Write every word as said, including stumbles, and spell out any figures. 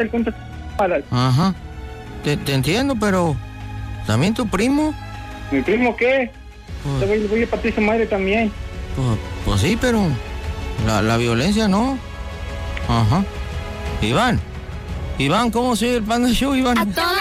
cuenta malas. Ajá. Te, te entiendo, pero ¿también tu primo? ¿Mi primo qué? Pues, Le voy, le voy a partir su madre también. pues, pues sí, pero la, la violencia no. Ajá. Iván. Iván, ¿cómo sigue el Panda Show, Iván? A toda